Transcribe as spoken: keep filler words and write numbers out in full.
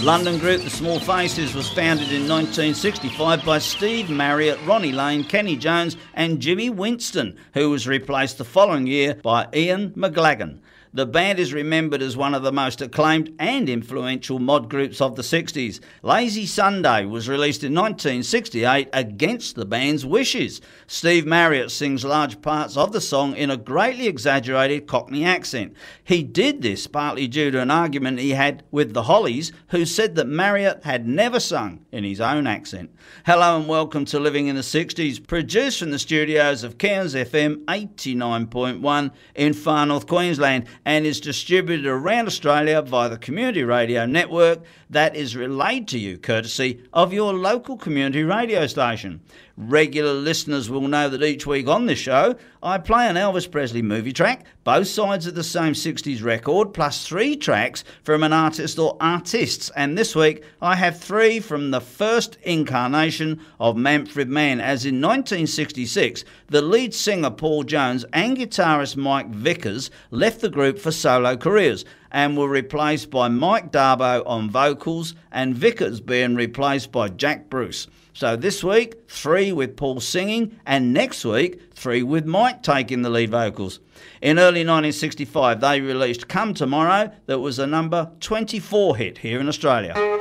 London group The Small Faces was founded in nineteen sixty-five by Steve Marriott, Ronnie Lane, Kenny Jones and Jimmy Winston, who was replaced the following year by Ian McLagan. The band is remembered as one of the most acclaimed and influential mod groups of the sixties. Lazy Sunday was released in nineteen sixty-eight against the band's wishes. Steve Marriott sings large parts of the song in a greatly exaggerated Cockney accent. He did this partly due to an argument he had with the Hollies, who said that Marriott had never sung in his own accent. Hello and welcome to Living in the sixties, produced from the studios of Cairns F M eighty-nine point one in Far North Queensland, and is distributed around Australia via the community radio network that is relayed to you courtesy of your local community radio station. Regular listeners will know that each week on this show I play an Elvis Presley movie track, both sides of the same sixties record, plus three tracks from an artist or artists, and this week I have three from the first incarnation of Manfred Mann, as in nineteen sixty-six the lead singer Paul Jones and guitarist Mike Vickers left the group for solo careers and were replaced by Mike Darbo on vocals and Vickers being replaced by Jack Bruce. So this week, three with Paul singing, and next week, three with Mike taking the lead vocals. In early nineteen sixty-five, they released Come Tomorrow, that was a number twenty-four hit here in Australia.